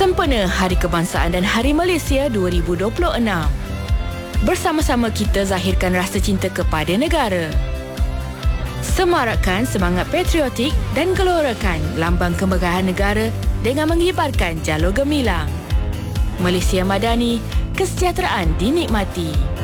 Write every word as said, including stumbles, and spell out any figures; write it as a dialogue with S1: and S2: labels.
S1: Sempena Hari Kebangsaan dan Hari Malaysia dua ribu dua puluh enam. Bersama-sama kita zahirkan rasa cinta kepada negara. Semarakkan semangat patriotik dan gelorakan lambang kemegahan negara dengan mengibarkan jalur gemilang. Malaysia Madani, kesejahteraan dinikmati.